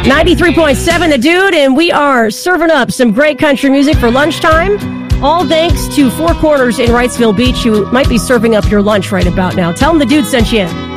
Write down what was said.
93.7 The Dude, and we are serving up some great country music for lunchtime. All thanks to Four Corners in Wrightsville Beach, who might be serving up your lunch right about now. Tell them The Dude sent you in.